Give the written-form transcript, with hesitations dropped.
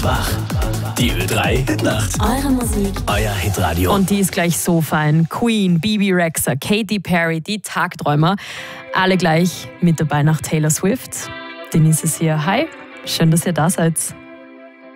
wach. Die Ö3 Hitnacht. Eure Musik. Euer Hitradio. Und die ist gleich so fein. Queen, Bibi Rexha, Katy Perry, die Tagträumer. Alle gleich mit dabei nach Taylor Swift. Denise ist hier. Hi, schön, dass ihr da seid.